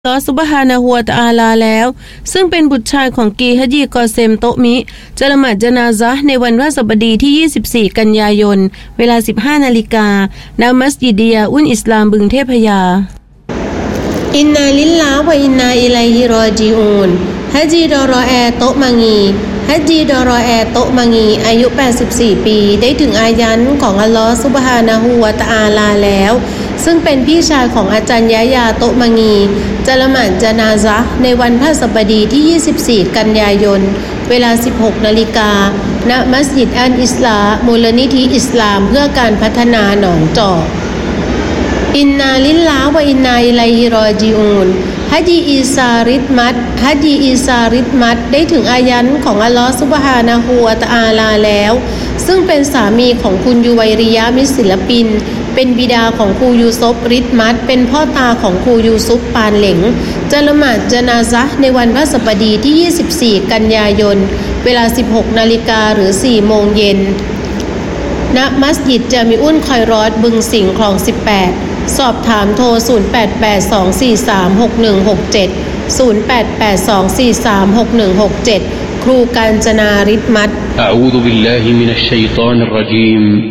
ลอฮ์ซุบฮานะฮูวะตะอาลาแล้วซึ่งเป็นบุตรชายของกีฮะญีกอเซมโตมิจะละหมาดญะนาซะห์ในวันพฤหัสบดีที่24กันยายนเวลา 15:00 น.ณมัสยิดยาอุนอิสลามบึงเทพยาอินนาลิลลาฮ์วะอินนาอิลัยฮิรอญิอูนฮะจีดอรอแอโตมังีฮะจีดอรอแอโตมังีอายุ84ปีได้ถึงอายันของอัลลอฮ์ซุบฮานะฮูวะตะอาลาแล้วซึ่งเป็นพี่ชายของอาจารย์ยะยาโตมังีจะละหมาดญะนาซะห์ในวันพฤหัสบดีที่24กันยายนเวลา 16:00 น.ณมัสยิดอันอิสลามูลนิธิอิสลามเพื่อการพัฒนาหนองจอกอินนาลิลลาฮ์วะอินนาอิลัยฮิรอญิอูนฮะญีอีซาริดมัดได้ถึงอายันของอัลลอฮ์ซุบฮานะฮูวะตะอาลาแล้วซึ่งเป็นสามีของคุณยูไวริยะมิตรศิลปินเป็นบิดาของครูยูซุฟริดมัดเป็นพ่อตาของครูยูซุฟปานเหลงจะละหมาดญะนาซะห์ในวันพฤหัสบดีที่24กันยายนเวลา 16:00 น.หรือ 4:00 น.ณมัสยิดจามิอุนคอยรอดบึงสิงห์คลอง18สอบถามโทร0882436167 0882436167ครูกาญจนาริดมัดอะอูซุบิลลาฮิมินัชชัยฏอนรรจีม